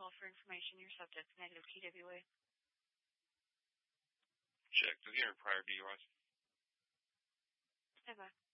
call for information. Your subject, negative TWA. Check. Do you hear prior DUIs? Stand by.